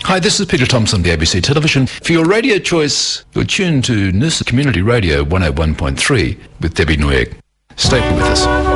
Hi, this is Peter Thompson, the ABC Television. For your radio choice, you're tuned to Noosa Community Radio 101.3 with Debbie Nuyek. Stay with us.